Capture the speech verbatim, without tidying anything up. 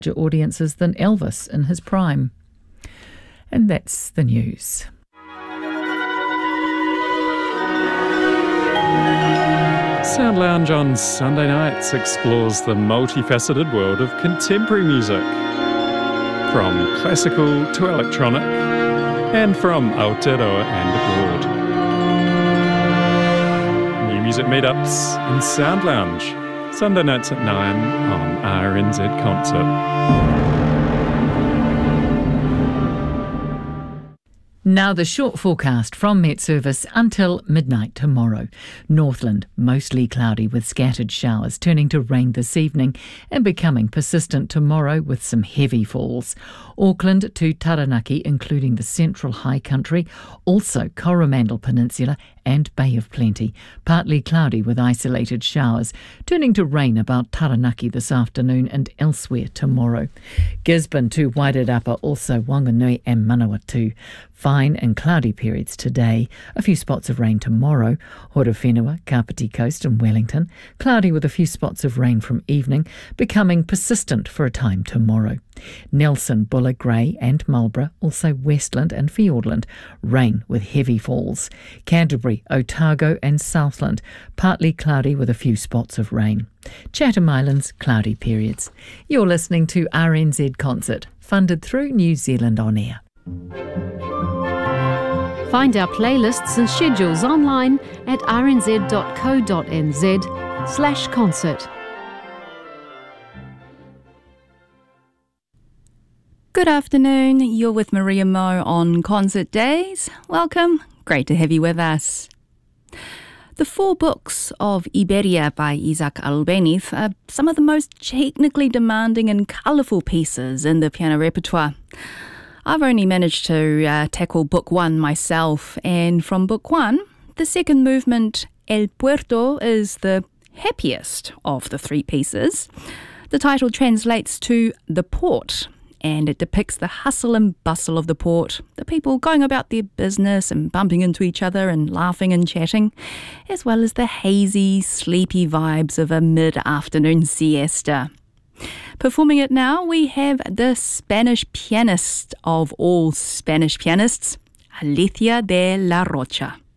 audiences than Elvis in his prime. And that's the news. Sound Lounge on Sunday nights explores the multifaceted world of contemporary music, from classical to electronic, and from Aotearoa and abroad. New music meetups in Sound Lounge, Sunday nights at nine on R N Z Concert. Now the short forecast from Met Service until midnight tomorrow. Northland, mostly cloudy with scattered showers, turning to rain this evening and becoming persistent tomorrow with some heavy falls. Auckland to Taranaki, including the central high country, also Coromandel Peninsula and Bay of Plenty. Partly cloudy with isolated showers, turning to rain about Taranaki this afternoon and elsewhere tomorrow. Gisborne to Wairarapa, also Wanganui and Manawatu. Fine and cloudy periods today. A few spots of rain tomorrow. Horowhenua, Kapiti Coast and Wellington. Cloudy with a few spots of rain from evening, becoming persistent for a time tomorrow. Nelson, Buller, Grey and Marlborough, also Westland and Fiordland. Rain with heavy falls. Canterbury, Otago and Southland. Partly cloudy with a few spots of rain. Chatham Islands, cloudy periods. You're listening to R N Z Concert, funded through New Zealand On Air. Find our playlists and schedules online at rnz.co.nz slash concert. Good afternoon, you're with Maria Mo on Concert Days. Welcome, great to have you with us. The four books of Iberia by Isaac Albéniz are some of the most technically demanding and colourful pieces in the piano repertoire. I've only managed to uh, tackle book one myself, and from book one, the second movement, El Puerto, is the happiest of the three pieces. The title translates to The Port, and it depicts the hustle and bustle of the port, the people going about their business and bumping into each other and laughing and chatting, as well as the hazy, sleepy vibes of a mid-afternoon siesta. Performing it now, we have the Spanish pianist of all Spanish pianists, Alicia de la Rocha.